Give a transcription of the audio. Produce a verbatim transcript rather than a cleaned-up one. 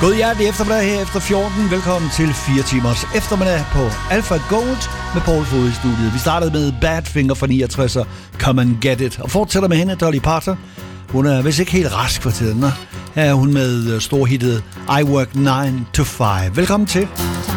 God hjertelig eftermiddag her efter fjorten. Velkommen til fire timers eftermiddag på Alpha Gold med Paul Fod i studiet. Vi startede med Badfinger fra niogtres, Come and Get It, og fortsætter med hende, Dolly Parton. Hun er vist ikke helt rask for tiden. Her er hun med storhittet I Work nine to five. Velkommen til.